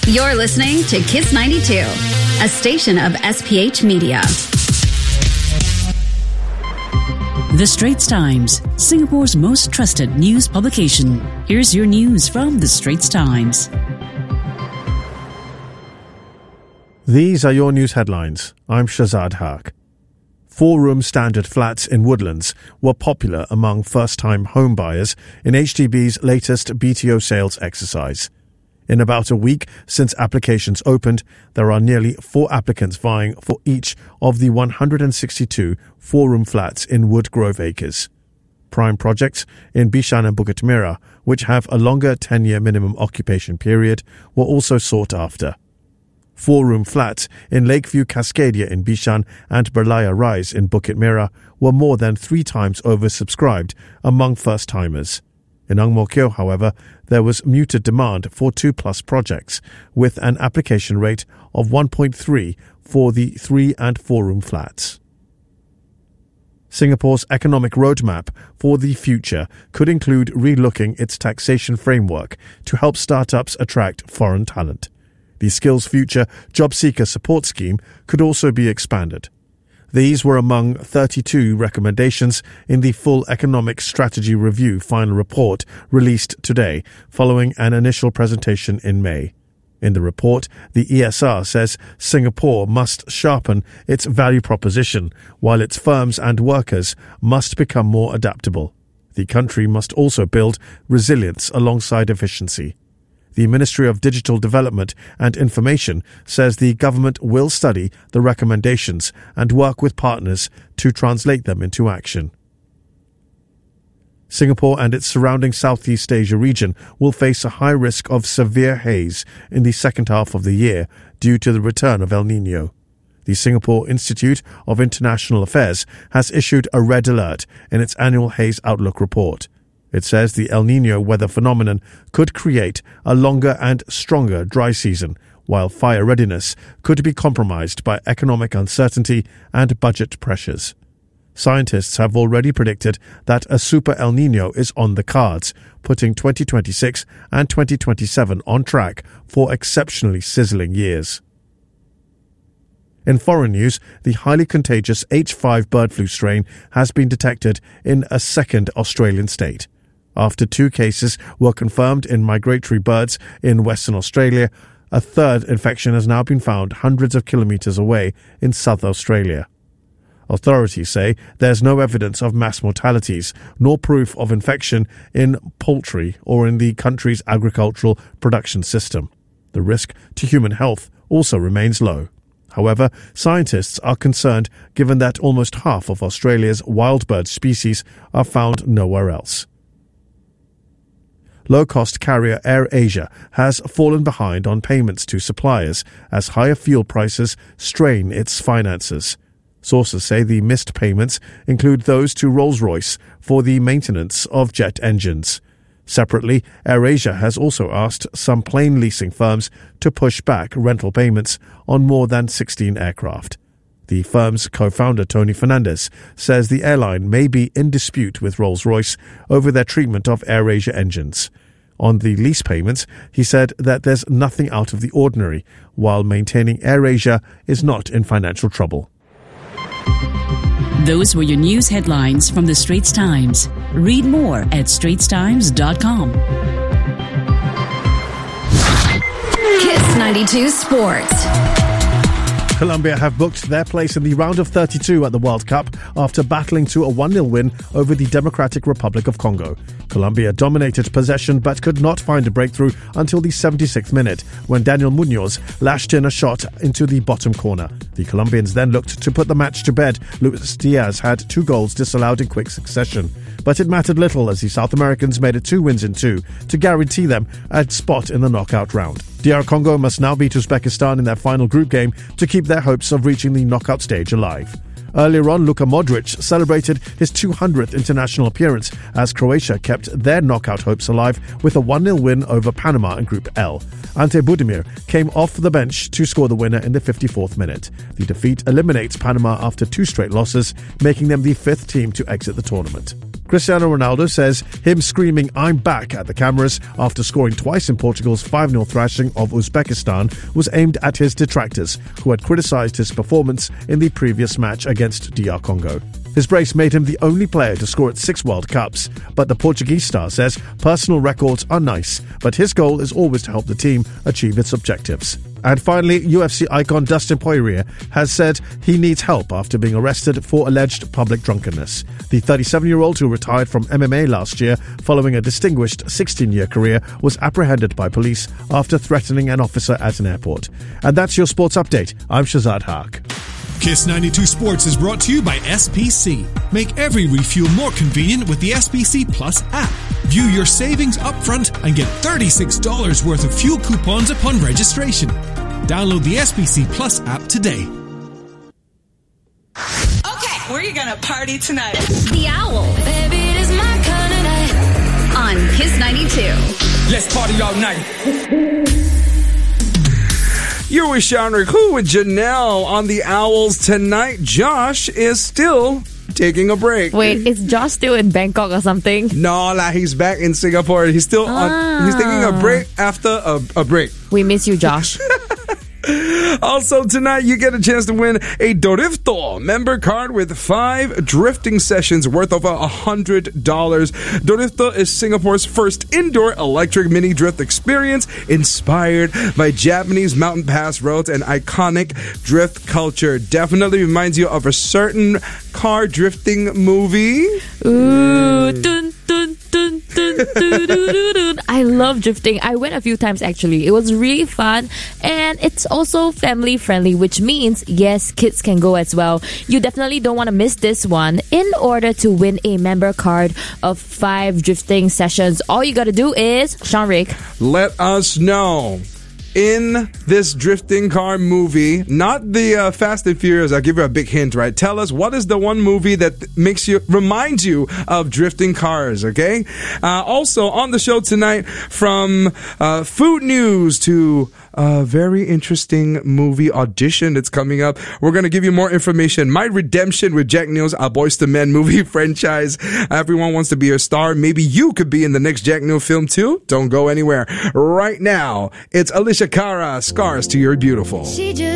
You're listening to Kiss 92, a station of SPH Media. The Straits Times, Singapore's most trusted news publication. Here's your news from The Straits Times. These are your news headlines. I'm Shazad Haq. 4-room standard flats in Woodlands were popular among first-time home buyers in HDB's latest BTO sales exercise. In about a week since applications opened, there are nearly 4 applicants vying for each of the 162 4-room flats in Woodgrove Acres. Prime projects in Bishan and Bukit Merah, which have a longer 10-year minimum occupation period, were also sought after. 4-room flats in Lakeview Cascadia in Bishan and Berlaya Rise in Bukit Merah were more than 3 times oversubscribed among first-timers. In Ang Mo Kio, however, there was muted demand for 2+ projects, with an application rate of 1.3 for the 3- and 4-room flats. Singapore's economic roadmap for the future could include relooking its taxation framework to help startups attract foreign talent. The Skills Future Job Seeker Support Scheme could also be expanded. These were among 32 recommendations in the full Economic Strategy Review final report released today, following an initial presentation in May. In the report, the ESR says Singapore must sharpen its value proposition, while its firms and workers must become more adaptable. The country must also build resilience alongside efficiency. The Ministry of Digital Development and Information says the government will study the recommendations and work with partners to translate them into action. Singapore and its surrounding Southeast Asia region will face a high risk of severe haze in the second half of the year due to the return of El Niño. The Singapore Institute of International Affairs has issued a red alert in its annual Haze Outlook report. It says the El Niño weather phenomenon could create a longer and stronger dry season, while fire readiness could be compromised by economic uncertainty and budget pressures. Scientists have already predicted that a super El Niño is on the cards, putting 2026 and 2027 on track for exceptionally sizzling years. In foreign news, the highly contagious H5 bird flu strain has been detected in a second Australian state. After 2 cases were confirmed in migratory birds in Western Australia, a third infection has now been found hundreds of kilometres away in South Australia. Authorities say there's no evidence of mass mortalities nor proof of infection in poultry or in the country's agricultural production system. The risk to human health also remains low. However, scientists are concerned given that almost half of Australia's wild bird species are found nowhere else. Low-cost carrier AirAsia has fallen behind on payments to suppliers as higher fuel prices strain its finances. Sources say the missed payments include those to Rolls-Royce for the maintenance of jet engines. Separately, AirAsia has also asked some plane leasing firms to push back rental payments on more than 16 aircraft. The firm's co-founder Tony Fernandez says the airline may be in dispute with Rolls-Royce over their treatment of AirAsia engines. On the lease payments, he said that there's nothing out of the ordinary, while maintaining AirAsia is not in financial trouble. Those were your news headlines from The Straits Times. Read more at straitstimes.com. Kiss 92 Sports. Colombia have booked their place in the round of 32 at the World Cup after battling to a 1-0 win over the Democratic Republic of Congo. Colombia dominated possession but could not find a breakthrough until the 76th minute when Daniel Munoz lashed in a shot into the bottom corner. The Colombians then looked to put the match to bed. Luis Diaz had 2 goals disallowed in quick succession. But it mattered little as the South Americans made it 2 wins in 2 to guarantee them a spot in the knockout round. DR Congo must now beat Uzbekistan in their final group game to keep their hopes of reaching the knockout stage alive. Earlier on, Luka Modric celebrated his 200th international appearance as Croatia kept their knockout hopes alive with a 1-0 win over Panama in Group L. Ante Budimir came off the bench to score the winner in the 54th minute. The defeat eliminates Panama after 2 straight losses, making them the 5th team to exit the tournament. Cristiano Ronaldo says him screaming "I'm back" at the cameras after scoring twice in Portugal's 5-0 thrashing of Uzbekistan was aimed at his detractors, who had criticised his performance in the previous match against DR Congo. His brace made him the only player to score at 6 World Cups, but the Portuguese star says personal records are nice, but his goal is always to help the team achieve its objectives. And finally, UFC icon Dustin Poirier has said he needs help after being arrested for alleged public drunkenness. The 37-year-old who retired from MMA last year following a distinguished 16-year career was apprehended by police after threatening an officer at an airport. And that's your sports update. I'm Shazad Haq. Kiss 92 Sports is brought to you by SPC. Make every refuel more convenient with the SPC Plus app. View your savings upfront and get $36 worth of fuel coupons upon registration. Download the SPC Plus app today. Okay, where are you gonna party tonight? The Owl. Baby, it is my kind of night. On Kiss 92. Let's party all night. You're with Sean Riku with Janelle on the Owls tonight. Josh is still taking a break. Wait, is Josh still in Bangkok or something? No, he's back in Singapore. He's still he's taking a break after a break. We miss you, Josh. Also tonight, you get a chance to win a Dorifto member card with 5 drifting sessions worth over $100. Dorifto is Singapore's first indoor electric mini drift experience inspired by Japanese mountain pass roads and iconic drift culture. Definitely reminds you of a certain car drifting movie. Ooh, dun, dun, dun, dun, dun, dun, dun, dun. I love drifting. I went a few times actually. It was really fun and it's also family friendly, which means yes, kids can go as well. You definitely don't want to miss this one. In order to win a member card of 5 drifting sessions, all you gotta do is, Sean-Rick, let us know. In this drifting car movie, not the Fast and Furious, I'll give you a big hint, right? Tell us what is the one movie that reminds you of drifting cars, okay? Also on the show tonight, from food news to a very interesting movie audition that's coming up. We're going to give you more information. My Redemption with Jack Neal's A Boys to Men movie franchise. Everyone wants to be a star. Maybe you could be in the next Jack Neal film too. Don't go anywhere. Right now, it's Alicia Cara, Scars to Your Beautiful. She just